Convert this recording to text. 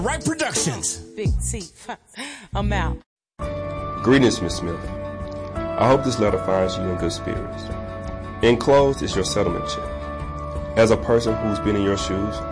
Right Productions. Big teeth. I'm out. Greetings, Miss Smith. I hope this letter finds you in good spirits. Enclosed is your settlement check. As a person who's been in your shoes,